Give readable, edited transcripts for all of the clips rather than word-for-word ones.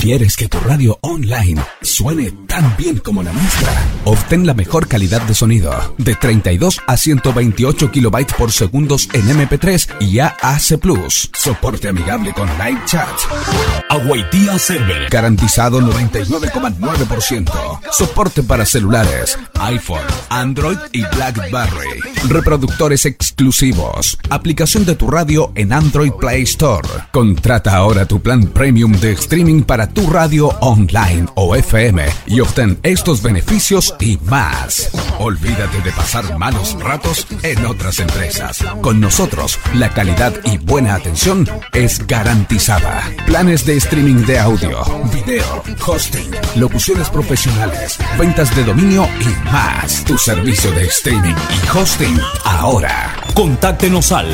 ¿Quieres que tu radio online suene tan bien como la nuestra? Obtén la mejor calidad de sonido, de 32 a 128 kilobytes por segundos en MP3 y AAC+. Soporte amigable con live chat. Aguaitía Server. Garantizado 99,9%. Soporte para celulares, iPhone, Android y BlackBerry. Reproductores exclusivos. Aplicación de tu radio en Android Play Store. Contrata ahora tu plan premium de streaming para tu radio online o FM y obtén estos beneficios y más. Olvídate de pasar malos ratos en otras empresas. Con nosotros, la calidad y buena atención es garantizada. Planes de streaming de audio, video, hosting, locuciones profesionales, ventas de dominio y más. Tu servicio de streaming y hosting ahora. Contáctenos al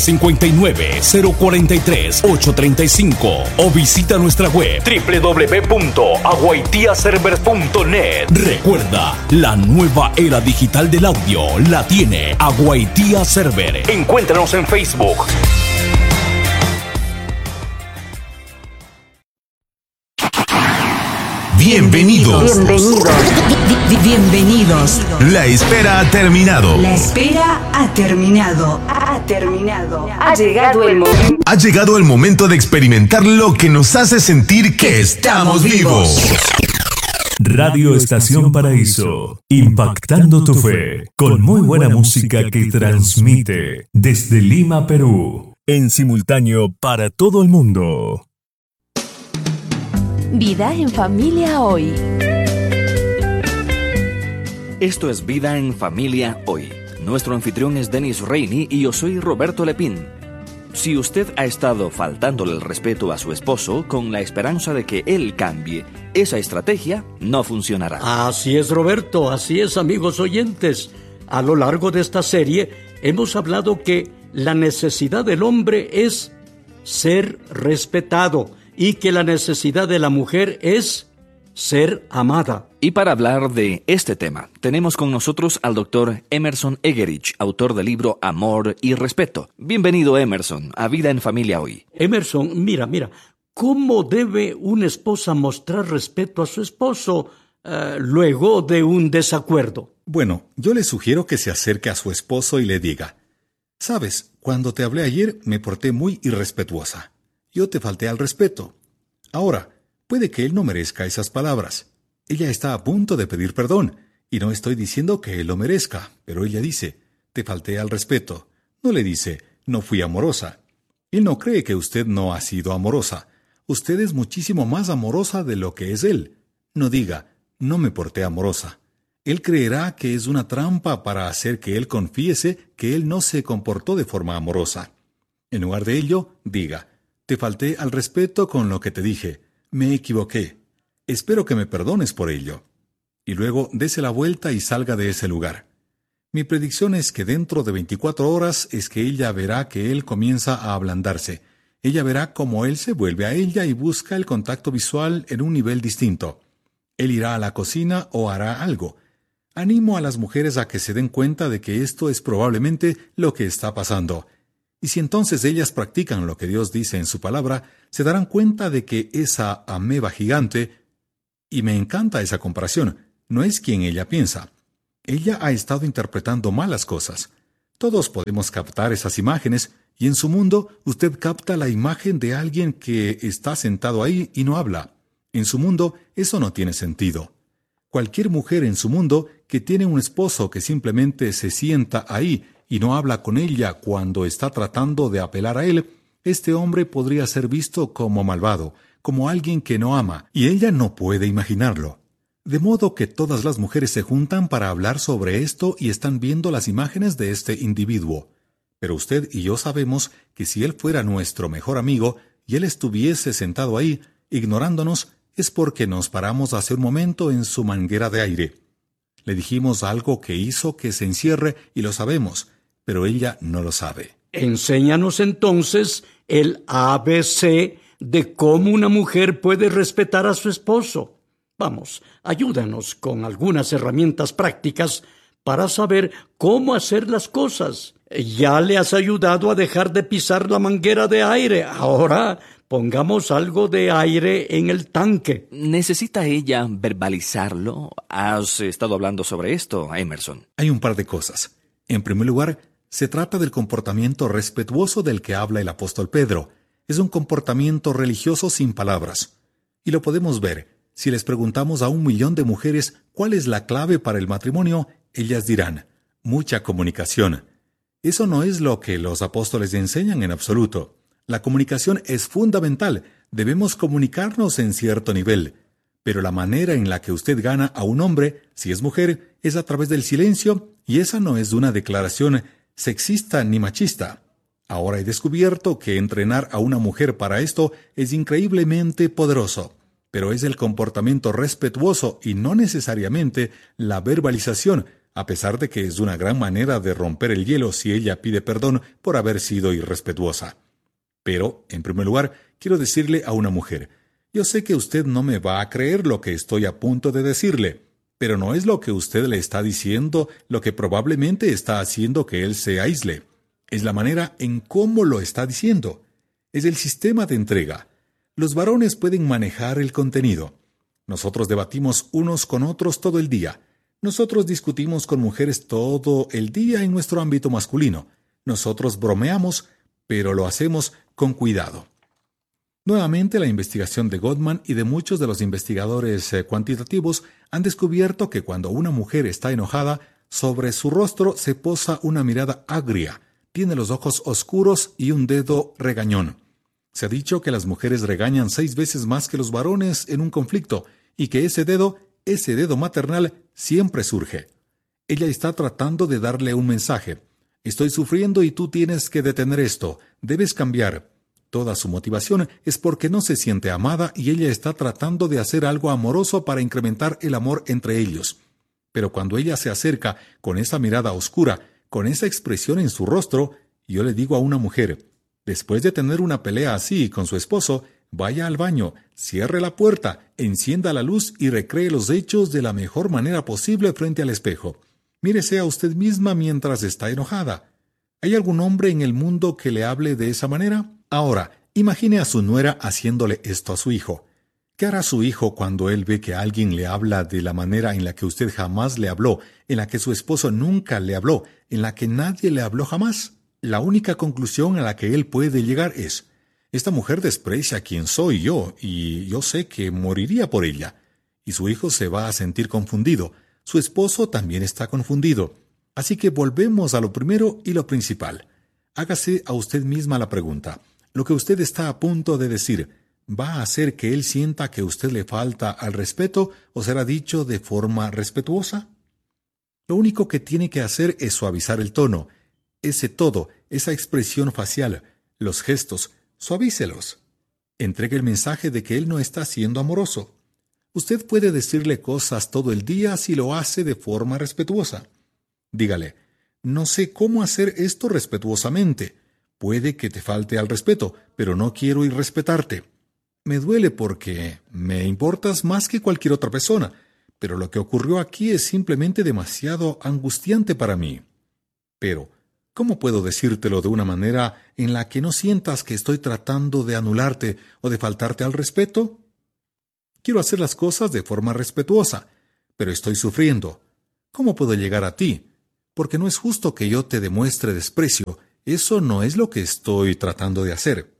959-043-835 o visita nuestra web www.aguaitiaserver.net. Recuerda, la nueva era digital del audio la tiene Aguaitía Server. Encuéntranos en Facebook. Bienvenidos. Bienvenidos. La espera ha terminado. La espera ha terminado. Ha terminado. Ha llegado el momento. Ha llegado el momento de experimentar lo que nos hace sentir que estamos vivos. Radio Estación Paraíso, impactando tu fe, con muy buena música que transmite desde Lima, Perú, en simultáneo para todo el mundo. Vida en Familia Hoy. Esto es Vida en Familia Hoy. Nuestro anfitrión es Denis Reini y yo soy Roberto Lepín. Si usted ha estado faltándole el respeto a su esposo con la esperanza de que él cambie, esa estrategia no funcionará. Así es, Roberto, así es, amigos oyentes. A lo largo de esta serie hemos hablado que la necesidad del hombre es ser respetado y que la necesidad de la mujer es ser amada. Y para hablar de este tema, tenemos con nosotros al doctor Emerson Egerich, autor del libro Amor y Respeto. Bienvenido, Emerson, a Vida en Familia Hoy. Emerson, mira, ¿cómo debe una esposa mostrar respeto a su esposo luego de un desacuerdo? Bueno, yo le sugiero que se acerque a su esposo y le diga: «Sabes, cuando te hablé ayer me porté muy irrespetuosa. Yo te falté al respeto. Ahora, puede que él no merezca esas palabras. Ella está a punto de pedir perdón, y no estoy diciendo que él lo merezca, pero ella dice: te falté al respeto. No le dice: no fui amorosa. Él no cree que usted no ha sido amorosa. Usted es muchísimo más amorosa de lo que es él. No diga: no me porté amorosa. Él creerá que es una trampa para hacer que él confiese que él no se comportó de forma amorosa. En lugar de ello, diga: te falté al respeto con lo que te dije. Me equivoqué. Espero que me perdones por ello. Y luego dese la vuelta y salga de ese lugar. Mi predicción es que dentro de 24 horas es que ella verá que él comienza a ablandarse. Ella verá cómo él se vuelve a ella y busca el contacto visual en un nivel distinto. Él irá a la cocina o hará algo. Animo a las mujeres a que se den cuenta de que esto es probablemente lo que está pasando. Y si entonces ellas practican lo que Dios dice en su palabra, se darán cuenta de que esa ameba gigante, y me encanta esa comparación, no es quien ella piensa. Ella ha estado interpretando malas cosas. Todos podemos captar esas imágenes, y en su mundo usted capta la imagen de alguien que está sentado ahí y no habla. En su mundo eso no tiene sentido. Cualquier mujer en su mundo que tiene un esposo que simplemente se sienta ahí y no habla con ella cuando está tratando de apelar a él, este hombre podría ser visto como malvado, como alguien que no ama, y ella no puede imaginarlo. De modo que todas las mujeres se juntan para hablar sobre esto y están viendo las imágenes de este individuo. Pero usted y yo sabemos que si él fuera nuestro mejor amigo y él estuviese sentado ahí, ignorándonos, es porque nos paramos hace un momento en su manguera de aire. Le dijimos algo que hizo que se encierre y lo sabemos, pero ella no lo sabe. Enséñanos entonces el ABC de cómo una mujer puede respetar a su esposo. Vamos, ayúdanos con algunas herramientas prácticas para saber cómo hacer las cosas. Ya le has ayudado a dejar de pisar la manguera de aire. Ahora pongamos algo de aire en el tanque. ¿Necesita ella verbalizarlo? ¿Has estado hablando sobre esto, Emerson? Hay un par de cosas. En primer lugar, se trata del comportamiento respetuoso del que habla el apóstol Pedro. Es un comportamiento religioso sin palabras. Y lo podemos ver. Si les preguntamos a 1 millón de mujeres cuál es la clave para el matrimonio, ellas dirán, mucha comunicación. Eso no es lo que los apóstoles enseñan en absoluto. La comunicación es fundamental. Debemos comunicarnos en cierto nivel. Pero la manera en la que usted gana a un hombre, si es mujer, es a través del silencio, y esa no es una declaración sexista ni machista. Ahora he descubierto que entrenar a una mujer para esto es increíblemente poderoso, pero es el comportamiento respetuoso y no necesariamente la verbalización, a pesar de que es una gran manera de romper el hielo si ella pide perdón por haber sido irrespetuosa. Pero, en primer lugar, quiero decirle a una mujer, yo sé que usted no me va a creer lo que estoy a punto de decirle, pero no es lo que usted le está diciendo lo que probablemente está haciendo que él se aísle. Es la manera en cómo lo está diciendo. Es el sistema de entrega. Los varones pueden manejar el contenido. Nosotros debatimos unos con otros todo el día. Nosotros discutimos con mujeres todo el día en nuestro ámbito masculino. Nosotros bromeamos, pero lo hacemos con cuidado. Nuevamente, la investigación de Gottman y de muchos de los investigadores cuantitativos han descubierto que cuando una mujer está enojada, sobre su rostro se posa una mirada agria, tiene los ojos oscuros y un dedo regañón. Se ha dicho que las mujeres regañan 6 veces más que los varones en un conflicto y que ese dedo maternal, siempre surge. Ella está tratando de darle un mensaje. Estoy sufriendo y tú tienes que detener esto. Debes cambiar. Toda su motivación es porque no se siente amada y ella está tratando de hacer algo amoroso para incrementar el amor entre ellos. Pero cuando ella se acerca con esa mirada oscura, con esa expresión en su rostro, yo le digo a una mujer, después de tener una pelea así con su esposo, vaya al baño, cierre la puerta, encienda la luz y recree los hechos de la mejor manera posible frente al espejo. Mírese a usted misma mientras está enojada. ¿Hay algún hombre en el mundo que le hable de esa manera? Ahora, imagine a su nuera haciéndole esto a su hijo. ¿Qué hará su hijo cuando él ve que alguien le habla de la manera en la que usted jamás le habló, en la que su esposo nunca le habló, en la que nadie le habló jamás? La única conclusión a la que él puede llegar es, esta mujer desprecia a quien soy yo, y yo sé que moriría por ella. Y su hijo se va a sentir confundido. Su esposo también está confundido. Así que volvemos a lo primero y lo principal. Hágase a usted misma la pregunta. Lo que usted está a punto de decir, ¿va a hacer que él sienta que usted le falta al respeto o será dicho de forma respetuosa? Lo único que tiene que hacer es suavizar el tono. Ese todo, esa expresión facial, los gestos, suavícelos. Entregue el mensaje de que él no está siendo amoroso. Usted puede decirle cosas todo el día si lo hace de forma respetuosa. Dígale, no sé cómo hacer esto respetuosamente. Puede que te falte al respeto, pero no quiero irrespetarte. Me duele porque me importas más que cualquier otra persona, pero lo que ocurrió aquí es simplemente demasiado angustiante para mí. Pero, ¿cómo puedo decírtelo de una manera en la que no sientas que estoy tratando de anularte o de faltarte al respeto? Quiero hacer las cosas de forma respetuosa, pero estoy sufriendo. ¿Cómo puedo llegar a ti? Porque no es justo que yo te demuestre desprecio. Eso no es lo que estoy tratando de hacer.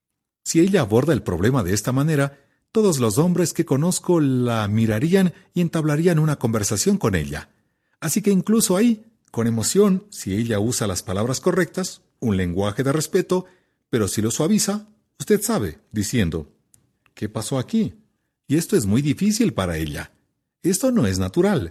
Si ella aborda el problema de esta manera, todos los hombres que conozco la mirarían y entablarían una conversación con ella. Así que incluso ahí, con emoción, si ella usa las palabras correctas, un lenguaje de respeto, pero si lo suaviza, usted sabe, diciendo, ¿qué pasó aquí? Y esto es muy difícil para ella. Esto no es natural.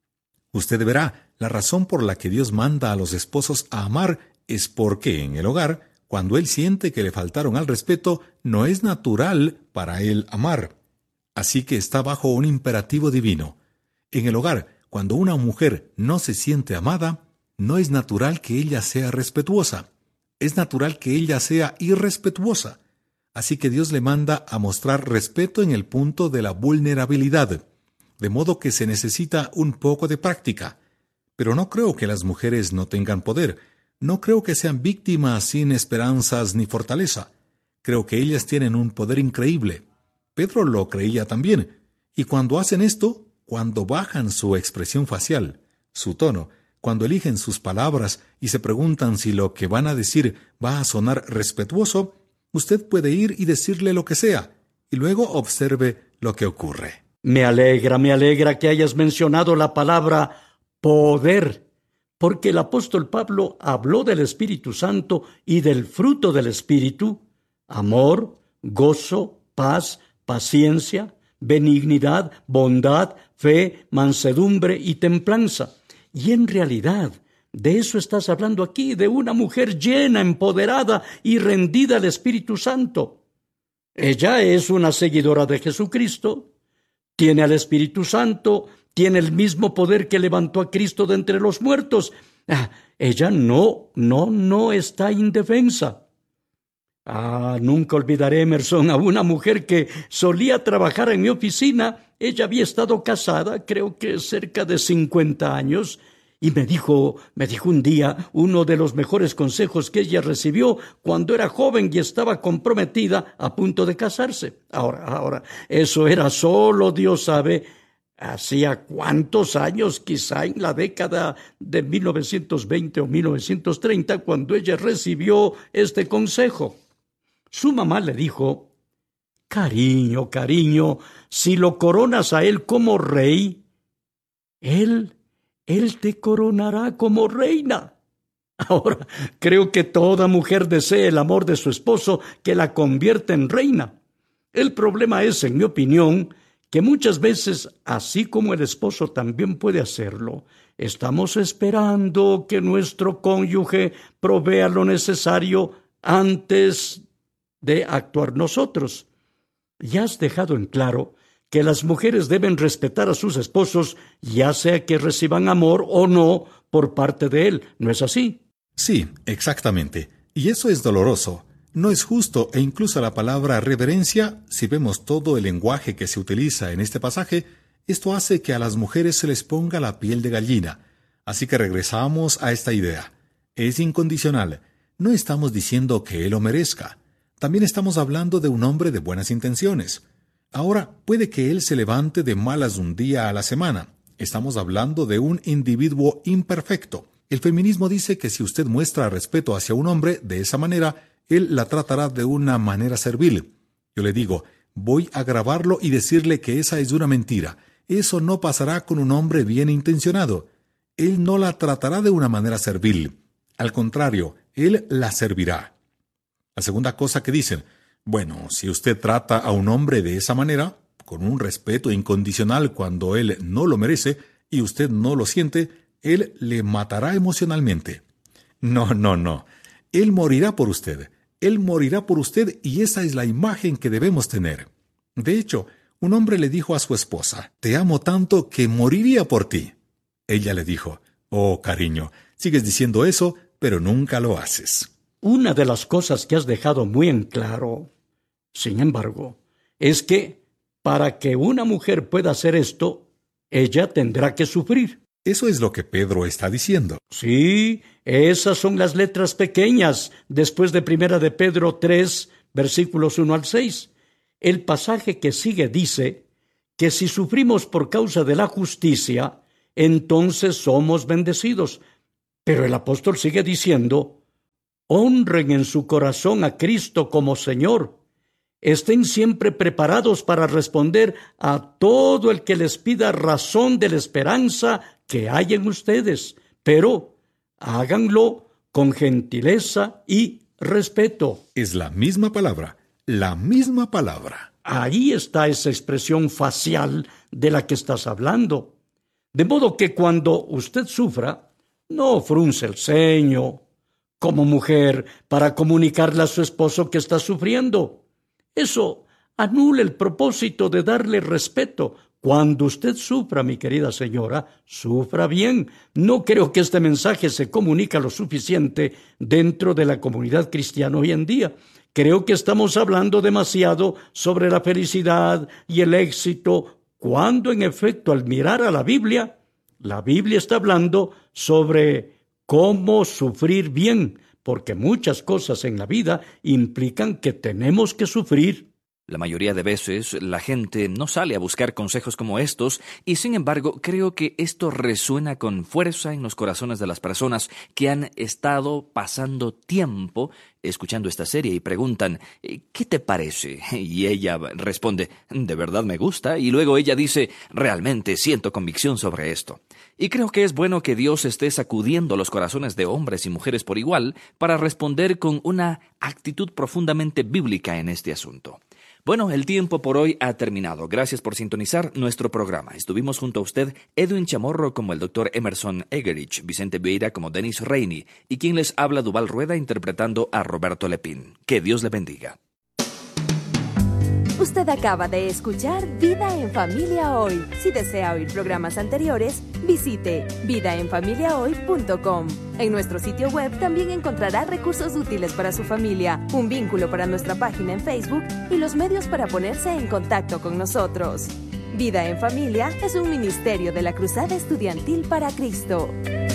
Usted verá, la razón por la que Dios manda a los esposos a amar es porque en el hogar, cuando él siente que le faltaron al respeto, no es natural para él amar. Así que está bajo un imperativo divino. En el hogar, cuando una mujer no se siente amada, no es natural que ella sea respetuosa. Es natural que ella sea irrespetuosa. Así que Dios le manda a mostrar respeto en el punto de la vulnerabilidad, de modo que se necesita un poco de práctica. Pero no creo que las mujeres no tengan poder. No creo que sean víctimas sin esperanzas ni fortaleza. Creo que ellas tienen un poder increíble. Pedro lo creía también. Y cuando hacen esto, cuando bajan su expresión facial, su tono, cuando eligen sus palabras y se preguntan si lo que van a decir va a sonar respetuoso, usted puede ir y decirle lo que sea, y luego observe lo que ocurre. Me alegra que hayas mencionado la palabra poder, porque el apóstol Pablo habló del Espíritu Santo y del fruto del Espíritu: amor, gozo, paz, paciencia, benignidad, bondad, fe, mansedumbre y templanza. Y en realidad, de eso estás hablando aquí, de una mujer llena, empoderada y rendida al Espíritu Santo. Ella es una seguidora de Jesucristo, tiene al Espíritu Santo, tiene el mismo poder que levantó a Cristo de entre los muertos. Ella no está indefensa. Nunca olvidaré, Emerson, a una mujer que solía trabajar en mi oficina. Ella había estado casada, creo que cerca de 50 años, y me dijo un día uno de los mejores consejos que ella recibió cuando era joven y estaba comprometida a punto de casarse. Ahora, eso era solo Dios sabe, hacía cuántos años, quizá en la década de 1920 o 1930, cuando ella recibió este consejo. Su mamá le dijo: Cariño, si lo coronas a él como rey, él te coronará como reina. Ahora, creo que toda mujer desea el amor de su esposo que la convierta en reina. El problema es, en mi opinión, que muchas veces, así como el esposo también puede hacerlo, estamos esperando que nuestro cónyuge provea lo necesario antes de actuar nosotros. Ya has dejado en claro que las mujeres deben respetar a sus esposos, ya sea que reciban amor o no por parte de él, ¿no es así? Sí, exactamente. Y eso es doloroso. No es justo, e incluso la palabra reverencia, si vemos todo el lenguaje que se utiliza en este pasaje, esto hace que a las mujeres se les ponga la piel de gallina. Así que regresamos a esta idea. Es incondicional. No estamos diciendo que él lo merezca. También estamos hablando de un hombre de buenas intenciones. Ahora, puede que él se levante de malas un día a la semana. Estamos hablando de un individuo imperfecto. El feminismo dice que si usted muestra respeto hacia un hombre de esa manera, él la tratará de una manera servil. Yo le digo, voy a grabarlo y decirle que esa es una mentira. Eso no pasará con un hombre bien intencionado. Él no la tratará de una manera servil. Al contrario, él la servirá. La segunda cosa que dicen: bueno, si usted trata a un hombre de esa manera, con un respeto incondicional cuando él no lo merece y usted no lo siente, él le matará emocionalmente. No. Él morirá por usted. Él morirá por usted y esa es la imagen que debemos tener. De hecho, un hombre le dijo a su esposa: te amo tanto que moriría por ti. Ella le dijo: oh, cariño, sigues diciendo eso, pero nunca lo haces. Una de las cosas que has dejado muy en claro, sin embargo, es que para que una mujer pueda hacer esto, ella tendrá que sufrir. Eso es lo que Pedro está diciendo. Sí, esas son las letras pequeñas después de 1 de Pedro 3, versículos 1 al 6. El pasaje que sigue dice que si sufrimos por causa de la justicia, entonces somos bendecidos. Pero el apóstol sigue diciendo: honren en su corazón a Cristo como Señor. Estén siempre preparados para responder a todo el que les pida razón de la esperanza que hay en ustedes, pero háganlo con gentileza y respeto. Es la misma palabra, la misma palabra. Ahí está esa expresión facial de la que estás hablando. De modo que cuando usted sufra, no frunce el ceño como mujer para comunicarle a su esposo que está sufriendo. Eso anula el propósito de darle respeto. Cuando usted sufra, mi querida señora, sufra bien. No creo que este mensaje se comunica lo suficiente dentro de la comunidad cristiana hoy en día. Creo que estamos hablando demasiado sobre la felicidad y el éxito, cuando en efecto al mirar a la Biblia está hablando sobre cómo sufrir bien porque muchas cosas en la vida implican que tenemos que sufrir. La mayoría de veces la gente no sale a buscar consejos como estos y sin embargo creo que esto resuena con fuerza en los corazones de las personas que han estado pasando tiempo escuchando esta serie y preguntan ¿qué te parece? Y ella responde de verdad me gusta y luego ella dice realmente siento convicción sobre esto. Y creo que es bueno que Dios esté sacudiendo los corazones de hombres y mujeres por igual para responder con una actitud profundamente bíblica en este asunto. Bueno, el tiempo por hoy ha terminado. Gracias por sintonizar nuestro programa. Estuvimos junto a usted Edwin Chamorro como el Dr. Emerson Egerich, Vicente Vieira como Dennis Reini y quien les habla Duval Rueda interpretando a Roberto Lepín. Que Dios le bendiga. Usted acaba de escuchar Vida en Familia Hoy. Si desea oír programas anteriores, visite vidaenfamiliahoy.com. En nuestro sitio web también encontrará recursos útiles para su familia, un vínculo para nuestra página en Facebook y los medios para ponerse en contacto con nosotros. Vida en Familia es un ministerio de la Cruzada Estudiantil para Cristo.